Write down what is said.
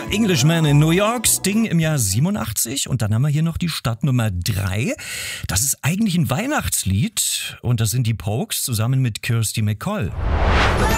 Englishman in New York, Sting im Jahr 87. Und dann haben wir hier noch die Stadt Nummer 3. Das ist eigentlich ein Weihnachtslied und das sind die Pogues zusammen mit Kirsty MacColl.